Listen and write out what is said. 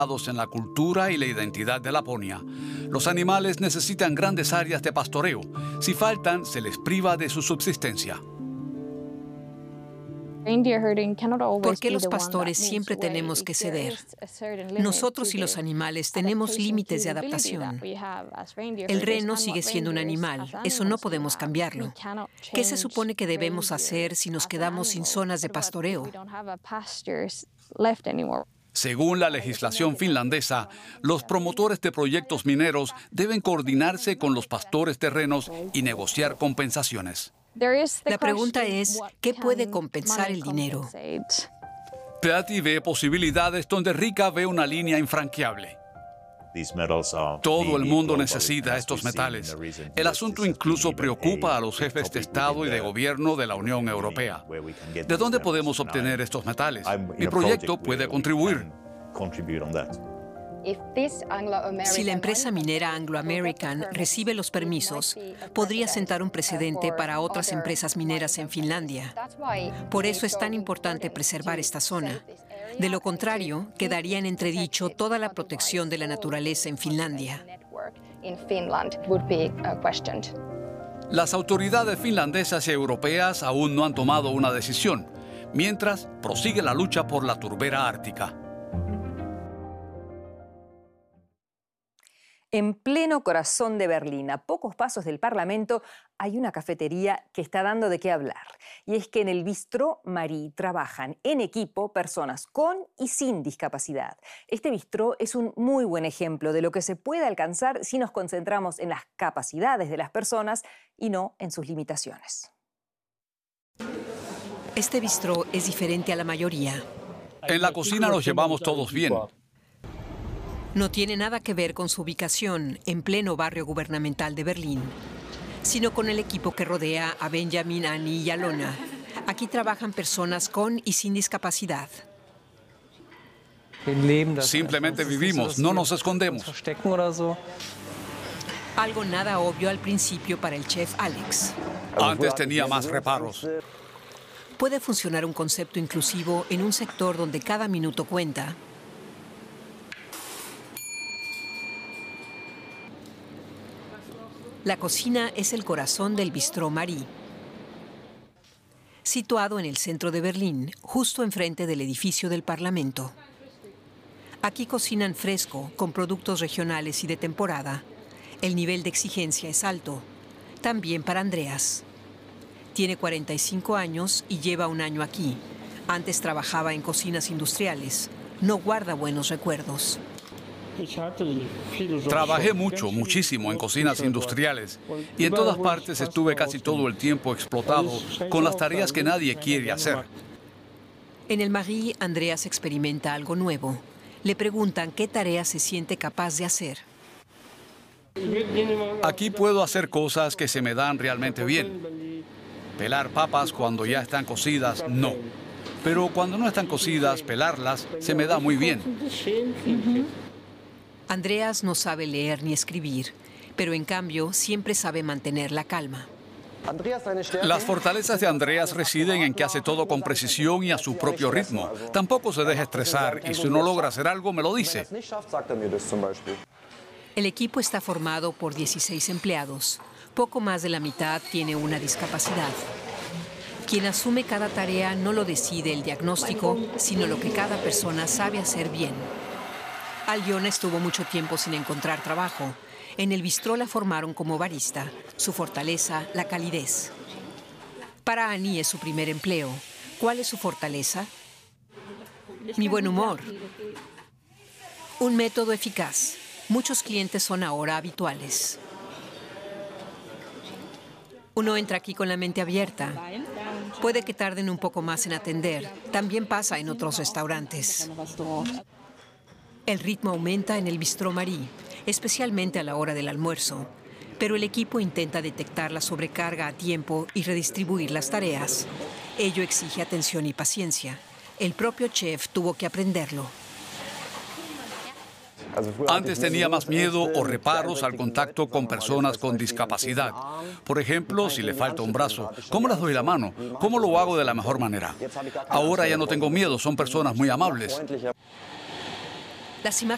en la cultura y la identidad de Laponia. Los animales necesitan grandes áreas de pastoreo. Si faltan, se les priva de su subsistencia. ¿Por qué los pastores siempre tenemos que ceder? Nosotros y los animales tenemos límites de adaptación. El reno sigue siendo un animal, eso no podemos cambiarlo. ¿Qué se supone que debemos hacer si nos quedamos sin zonas de pastoreo? Según la legislación finlandesa, los promotores de proyectos mineros deben coordinarse con los pastores de renos y negociar compensaciones. La pregunta es, ¿qué puede compensar el dinero? Patty ve posibilidades donde Rika ve una línea infranqueable. Todo el mundo necesita estos metales. El asunto incluso preocupa a los jefes de Estado y de Gobierno de la Unión Europea. ¿De dónde podemos obtener estos metales? Mi proyecto puede contribuir. Si la empresa minera Anglo American recibe los permisos, podría sentar un precedente para otras empresas mineras en Finlandia. Por eso es tan importante preservar esta zona. De lo contrario, quedaría en entredicho toda la protección de la naturaleza en Finlandia. Las autoridades finlandesas y europeas aún no han tomado una decisión, mientras prosigue la lucha por la turbera ártica. En pleno corazón de Berlín, a pocos pasos del Parlamento, hay una cafetería que está dando de qué hablar. Y es que en el Bistró Marie trabajan en equipo personas con y sin discapacidad. Este bistró es un muy buen ejemplo de lo que se puede alcanzar si nos concentramos en las capacidades de las personas y no en sus limitaciones. Este bistró es diferente a la mayoría. En la cocina nos llevamos todos bien. No tiene nada que ver con su ubicación en pleno barrio gubernamental de Berlín, sino con el equipo que rodea a Benjamin, Annie y Alona. Aquí trabajan personas con y sin discapacidad. Simplemente vivimos, no nos escondemos. Algo nada obvio al principio para el chef Alex. Antes tenía más reparos. Puede funcionar un concepto inclusivo en un sector donde cada minuto cuenta. La cocina es el corazón del Bistró Marie. Situado en el centro de Berlín, justo enfrente del edificio del Parlamento. Aquí cocinan fresco, con productos regionales y de temporada. El nivel de exigencia es alto, también para Andreas. Tiene 45 años y lleva un año aquí. Antes trabajaba en cocinas industriales. No guarda buenos recuerdos. Trabajé muchísimo en cocinas industriales y en todas partes estuve casi todo el tiempo explotado con las tareas que nadie quiere hacer. En el Marie, Andreas experimenta algo nuevo. Le preguntan qué tarea se siente capaz de hacer. Aquí puedo hacer cosas que se me dan realmente bien. Pelar papas cuando ya están cocidas, no. Pero cuando no están cocidas, pelarlas se me da muy bien. Andreas no sabe leer ni escribir, pero en cambio siempre sabe mantener la calma. Las fortalezas de Andreas residen en que hace todo con precisión y a su propio ritmo. Tampoco se deja estresar y si no logra hacer algo, me lo dice. El equipo está formado por 16 empleados. Poco más de la mitad tiene una discapacidad. Quien asume cada tarea no lo decide el diagnóstico, sino lo que cada persona sabe hacer bien. Aljona estuvo mucho tiempo sin encontrar trabajo. En el bistró la formaron como barista. Su fortaleza, la calidez. Para Annie es su primer empleo. ¿Cuál es su fortaleza? Mi buen humor. Un método eficaz. Muchos clientes son ahora habituales. Uno entra aquí con la mente abierta. Puede que tarden un poco más en atender. También pasa en otros restaurantes. El ritmo aumenta en el Bistró Marie, especialmente a la hora del almuerzo. Pero el equipo intenta detectar la sobrecarga a tiempo y redistribuir las tareas. Ello exige atención y paciencia. El propio chef tuvo que aprenderlo. Antes tenía más miedo o reparos al contacto con personas con discapacidad. Por ejemplo, si le falta un brazo, ¿cómo les doy la mano? ¿Cómo lo hago de la mejor manera? Ahora ya no tengo miedo, son personas muy amables. Las imágenes